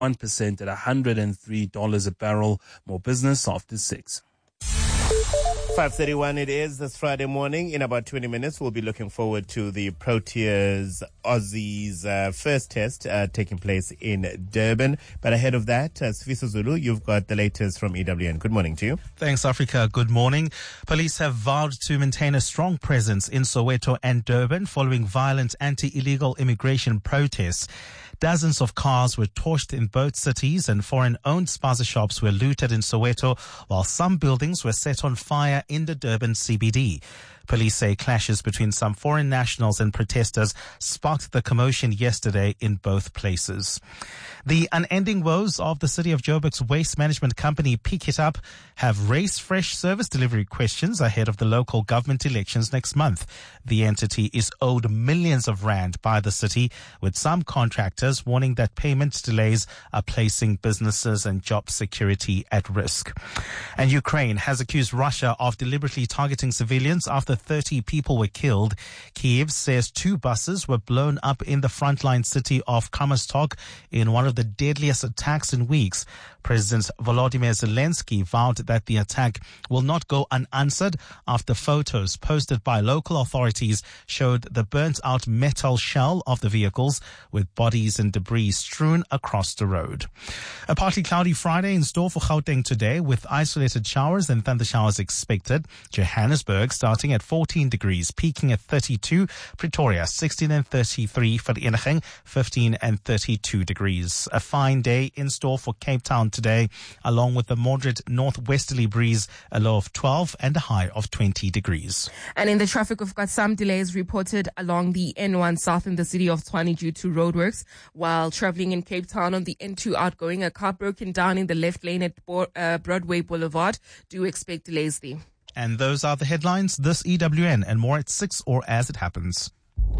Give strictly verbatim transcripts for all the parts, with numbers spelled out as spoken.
one percent at one hundred three dollars a barrel. More business after six. five thirty-one it is this Friday morning. In about twenty minutes, we'll be looking forward to the Proteas Aussies uh, first test uh, taking place in Durban. But ahead of that, uh, Sifiso Zulu, you've got the latest from E W N. Good morning to you. Thanks, Africa. Good morning. Police have vowed to maintain a strong presence in Soweto and Durban following violent anti-illegal immigration protests. Dozens of cars were torched in both cities and foreign-owned spaza shops were looted in Soweto, while some buildings were set on fire in the Durban C B D. Police say clashes between some foreign nationals and protesters sparked the commotion yesterday in both places. The unending woes of the City of Joburg's waste management company, Pick It Up, have raised fresh service delivery questions ahead of the local government elections next month. The entity is owed millions of rand by the city, with some contractors warning that payment delays are placing businesses and job security at risk. And Ukraine has accused Russia of deliberately targeting civilians after thirty people were killed. Kyiv says two buses were blown up in the frontline city of Kramatorsk in one of the deadliest attacks in weeks. President Volodymyr Zelensky vowed that the attack will not go unanswered after photos posted by local authorities showed the burnt-out metal shell of the vehicles with bodies and debris strewn across the road. A partly cloudy Friday in store for Gauteng today, with isolated showers and thunder showers expected. Johannesburg starting at fourteen degrees, peaking at thirty-two. Pretoria sixteen and thirty-three. Vereeniging fifteen and thirty-two degrees. A fine day in store for Cape Town today, along with a moderate northwesterly breeze, a low of twelve and a high of twenty degrees. And in the traffic, we've got some delays reported along the N one south in the city of Tshwane due to roadworks. While traveling in Cape Town on the N two outgoing, a car broken down in the left lane at Bo- uh, Broadway Boulevard. Do expect delays there. And those are the headlines. This E W N and more at six or as it happens.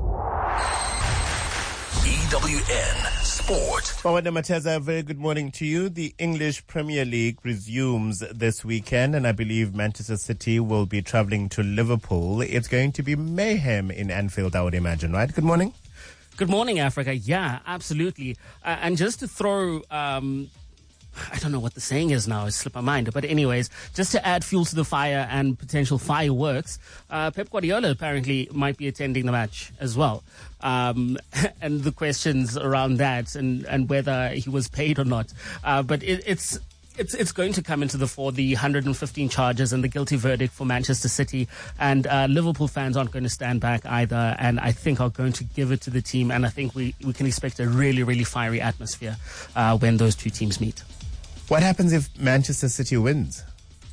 E W N Sport. Mawanda Mateza, a very good morning to you. The English Premier League resumes this weekend, and I believe Manchester City will be travelling to Liverpool. It's going to be mayhem in Anfield, I would imagine, right? Good morning. Good morning, Africa. Yeah, absolutely. Uh, and just to throw... Um, I don't know what the saying is now. It slipped my mind. But anyways, just to add fuel to the fire and potential fireworks, uh, Pep Guardiola apparently might be attending the match as well. Um, and the questions around that and, and whether he was paid or not. Uh, but it, it's... It's it's going to come into the fore, the one hundred fifteen charges and the guilty verdict for Manchester City. And uh, Liverpool fans aren't going to stand back either, and I think are going to give it to the team. And I think we, we can expect a really, really fiery atmosphere uh, when those two teams meet. What happens if Manchester City wins?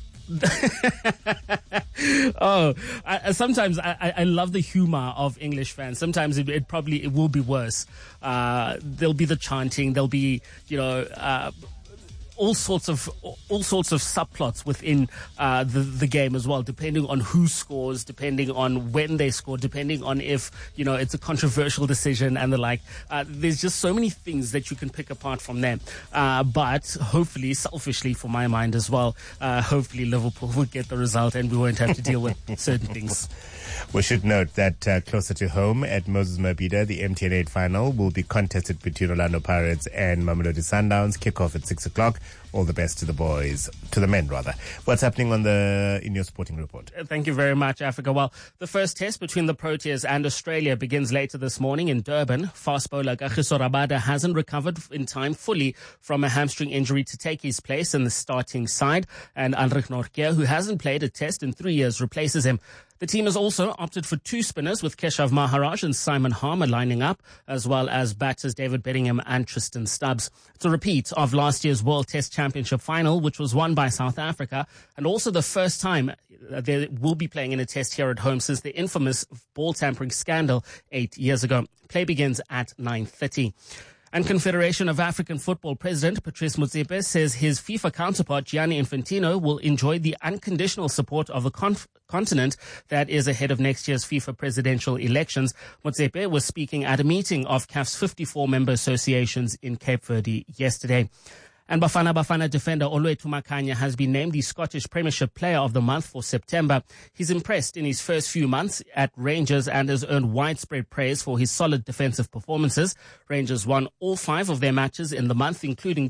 oh, I, sometimes I, I love the humor of English fans. Sometimes it, it probably it will be worse. Uh, there'll be the chanting. There'll be, you know... Uh, all sorts of all sorts of subplots within uh, the the game as well, depending on who scores, depending on when they score, depending on if you know it's a controversial decision and the like. Uh, there's just so many things that you can pick apart from them. Uh, but hopefully, selfishly for my mind as well, uh, hopefully Liverpool will get the result and we won't have to deal with certain things. We should note that uh, closer to home at Moses Mabhida, the M T N eight final will be contested between Orlando Pirates and Mamelodi Sundowns. Kick-off at six o'clock. All the best to the boys, to the men rather. What's happening on the in your sporting report? Thank you very much, Africa. Well, the first test between the Proteas and Australia begins later this morning in Durban. Fast bowler Kagiso Rabada hasn't recovered in time fully from a hamstring injury to take his place in the starting side, and Anrich Nortje, who hasn't played a test in three years, replaces him. The team has also opted for two spinners with Keshav Maharaj and Simon Harmer lining up, as well as batters David Bedingham and Tristan Stubbs. It's a repeat of last year's World Test Championship final, which was won by South Africa, and also the first time they will be playing in a test here at home since the infamous ball tampering scandal eight years ago. Play begins at nine thirty. And Confederation of African Football President Patrice Motsepe says his FIFA counterpart Gianni Infantino will enjoy the unconditional support of the conf- continent that is ahead of next year's FIFA presidential elections. Motsepe was speaking at a meeting of C A F's fifty-four member associations in Cape Verde yesterday. And Bafana Bafana defender Oluwethu Makhanya has been named the Scottish Premiership Player of the Month for September. He's impressed in his first few months at Rangers and has earned widespread praise for his solid defensive performances. Rangers won all five of their matches in the month, including